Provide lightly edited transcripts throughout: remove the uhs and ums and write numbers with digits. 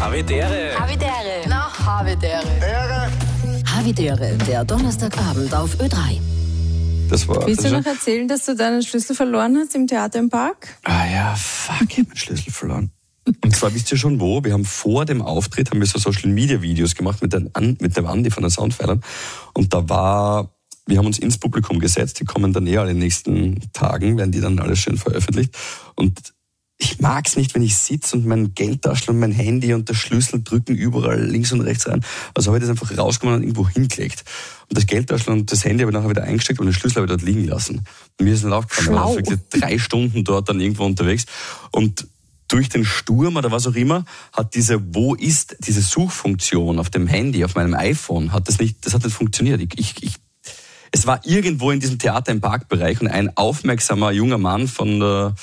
Havidere. Havidere. Na, Havidere. Havidere, der Donnerstagabend auf Ö3. Das war. Willst du noch erzählen, dass du deinen Schlüssel verloren hast im Theater im Park? Ah ja, fuck, ich hab meinen Schlüssel verloren. Und zwar, wisst ihr schon wo? Wir haben vor dem Auftritt so Social-Media-Videos gemacht mit dem Andi von den Soundfeilern. Und wir haben uns ins Publikum gesetzt, die kommen dann alle in den nächsten Tagen, werden die dann alles schön veröffentlicht. Und ich mag's nicht, wenn ich sitze und mein Geldtaschel und mein Handy und der Schlüssel drücken überall links und rechts rein. Also habe ich das einfach rausgenommen und irgendwo hingelegt. Und das Geldtaschel und das Handy habe ich nachher wieder eingesteckt und den Schlüssel habe ich dort liegen lassen. Und mir ist nicht aufgefallen, ich war wirklich 3 Stunden dort dann irgendwo unterwegs. Und durch den Sturm oder was auch immer, hat diese Suchfunktion auf dem Handy, auf meinem iPhone, das hat nicht funktioniert. Es war irgendwo in diesem Theater im Parkbereich und ein aufmerksamer junger Mann von der,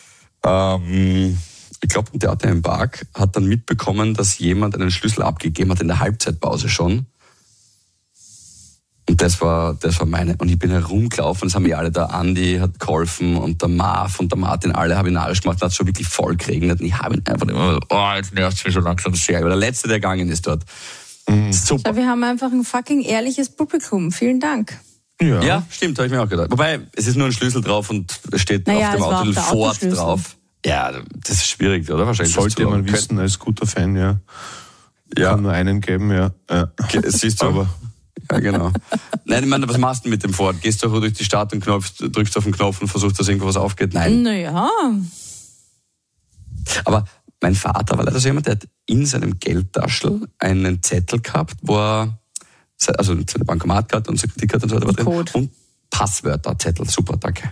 ich glaube, im Theater im Park hat dann mitbekommen, dass jemand einen Schlüssel abgegeben hat in der Halbzeitpause schon. Und das war meine. Und ich bin herumgelaufen, das haben mir alle, der Andi hat geholfen und der Marv und der Martin, alle haben ihn alles gemacht, da hat es schon wirklich voll geregnet. Und ich habe ihn einfach immer, jetzt nervt es mich schon langsam sehr. Aber der Letzte, der gegangen ist dort. Super. Ja, wir haben einfach ein fucking ehrliches Publikum. Vielen Dank. Ja, stimmt, habe ich mir auch gedacht. Wobei, es ist nur ein Schlüssel drauf und es steht auf dem Auto Ford drauf. Ja, das ist schwierig, oder? Wahrscheinlich. Sollte man wissen, als guter Fan, ja. Kann nur einen geben, ja. Siehst du aber. Ja, genau. Nein, ich meine, was machst du mit dem Ford? Gehst du auch durch die Stadt und drückst auf den Knopf und versuchst, dass irgendwas aufgeht? Nein. Naja. Aber mein Vater war leider so jemand, der hat in seinem Geldtaschel einen Zettel gehabt, wo er, also seine Bankomatkarte und Kreditkarte und so weiter war drin. Code. Und Passwörter, Zettel. Super, danke.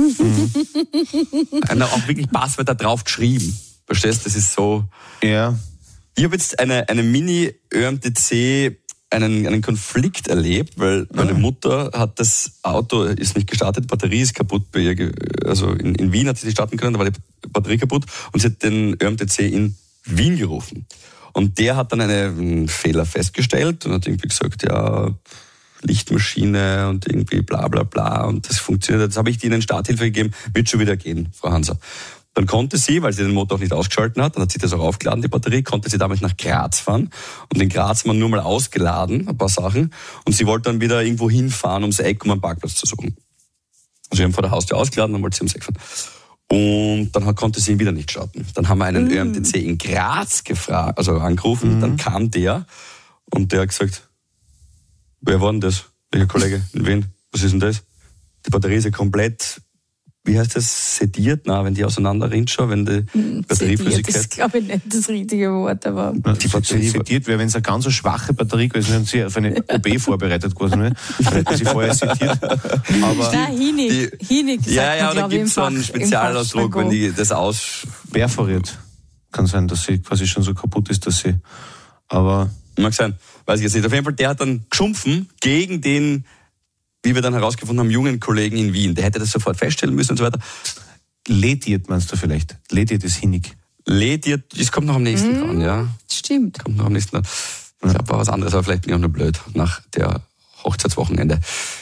Er hat auch wirklich Passwörter drauf geschrieben. Verstehst du? Das ist so. Ja. Ich habe jetzt eine Mini-ÖMTC einen Konflikt erlebt, weil meine Mutter hat das Auto, ist nicht gestartet, die Batterie ist kaputt bei ihr, also in Wien hat sie nicht starten können, da war die Batterie kaputt und sie hat den ÖMTC in Wien gerufen. Und der hat dann einen Fehler festgestellt und hat irgendwie gesagt, ja, Lichtmaschine und irgendwie bla bla bla und das funktioniert. Jetzt habe ich Ihnen Starthilfe gegeben, wird schon wieder gehen, Frau Hanser. Dann konnte sie, weil sie den Motor auch nicht ausgeschalten hat, dann hat sie das auch aufgeladen, die Batterie, konnte sie damit nach Graz fahren. Und in Graz haben wir nur mal ausgeladen, ein paar Sachen. Und sie wollte dann wieder irgendwo hinfahren, ums Eck, um einen Parkplatz zu suchen. Also wir haben vor der Haustür ausgeladen, dann wollte sie ums Eck fahren. Und dann konnte sie ihn wieder nicht starten. Dann haben wir einen ÖMTC in Graz angerufen, dann kam der und der hat gesagt, wer war denn das? Welcher Kollege in Wien? Was ist denn das? Die Batterie ist ja komplett, wie heißt das, sediert? Na, wenn die auseinanderrinnt schon, wenn die Batterieflüssigkeit... Das ist, glaube ich, nicht das richtige Wort, aber... Die Batterie sediert wäre, wenn es eine ganz so schwache Batterie gewesen wäre, und sie auf eine OB vorbereitet gewesen wäre, dann hätte sie vorher sediert. Aber Hinig sagt ja, man, da gibt es so einen Spezialausdruck, wenn die das perforiert. Kann sein, dass sie quasi schon so kaputt ist, dass sie... Aber... Mag sein, weiß ich jetzt nicht. Auf jeden Fall, der hat dann geschumpfen gegen den, wie wir dann herausgefunden haben, jungen Kollegen in Wien. Der hätte das sofort feststellen müssen und so weiter. Lediert meinst du vielleicht? Lediert ist hinig. Lediert, das kommt noch am nächsten dran, ja. Stimmt. Kommt noch am nächsten dran. Ich glaube, war was anderes, aber vielleicht bin ich auch nur blöd nach der Hochzeitswochenende.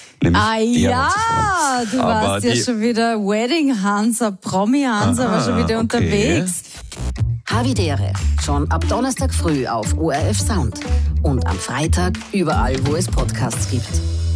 Du warst ja schon wieder Wedding Hansa, Promi Hansa, war schon wieder unterwegs. Havidere, schon ab Donnerstag früh auf ORF Sound. Und am Freitag überall, wo es Podcasts gibt.